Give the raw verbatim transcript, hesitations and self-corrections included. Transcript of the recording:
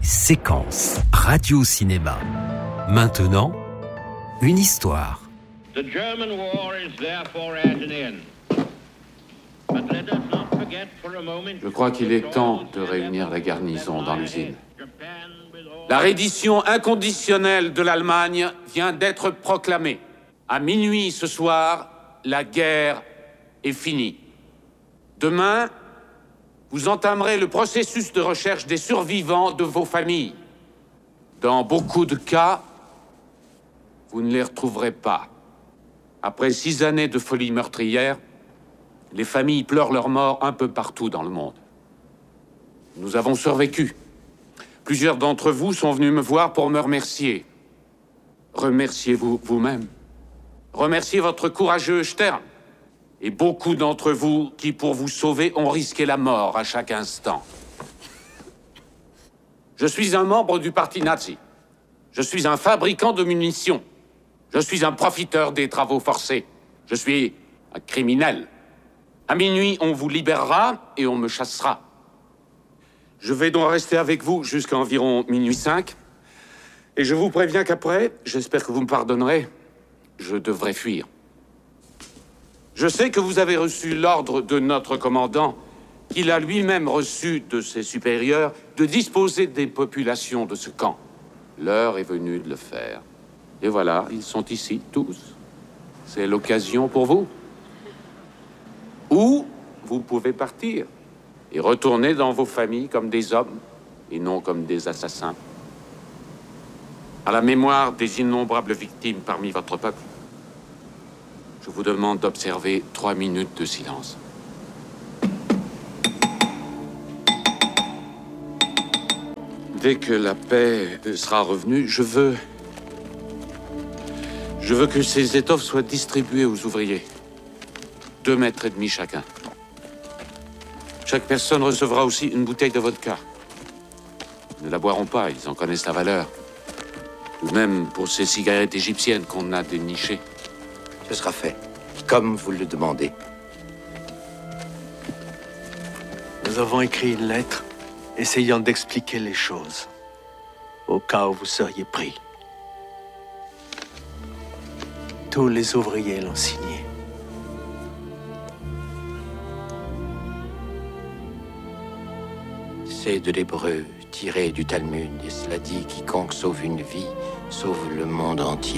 Séquence radio-cinéma. Maintenant, une histoire. The German war is therefore at an end. But let us not forget for a moment. Je crois qu'il est temps de réunir la garnison dans l'usine. La reddition inconditionnelle de l'Allemagne vient d'être proclamée. À minuit ce soir, la guerre est finie. Demain, vous entamerez le processus de recherche des survivants de vos familles. Dans beaucoup de cas, vous ne les retrouverez pas. Après six années de folie meurtrière, les familles pleurent leur mort un peu partout dans le monde. Nous avons survécu. Plusieurs d'entre vous sont venus me voir pour me remercier. Remerciez-vous vous-même. Remerciez votre courageux Stern. Et beaucoup d'entre vous qui, pour vous sauver, ont risqué la mort à chaque instant. Je suis un membre du parti nazi. Je suis un fabricant de munitions. Je suis un profiteur des travaux forcés. Je suis un criminel. À minuit, on vous libérera et on me chassera. Je vais donc rester avec vous jusqu'à environ minuit cinq. Et je vous préviens qu'après, j'espère que vous me pardonnerez, je devrai fuir. Je sais que vous avez reçu l'ordre de notre commandant, qu'il a lui-même reçu de ses supérieurs, de disposer des populations de ce camp. L'heure est venue de le faire. Et voilà, ils sont ici, tous. C'est l'occasion pour vous. Ou vous pouvez partir et retourner dans vos familles comme des hommes et non comme des assassins. À la mémoire des innombrables victimes parmi votre peuple, je vous demande d'observer trois minutes de silence. Dès que la paix sera revenue, je veux... Je veux que ces étoffes soient distribuées aux ouvriers. Deux mètres et demi chacun. Chaque personne recevra aussi une bouteille de vodka. Ils ne la boiront pas, ils en connaissent la valeur. Ou même pour ces cigarettes égyptiennes qu'on a dénichées. Ce sera fait, comme vous le demandez. Nous avons écrit une lettre essayant d'expliquer les choses, au cas où vous seriez pris. Tous les ouvriers l'ont signé. C'est de l'hébreu, tiré du Talmud, et cela dit « Quiconque sauve une vie, sauve le monde entier ».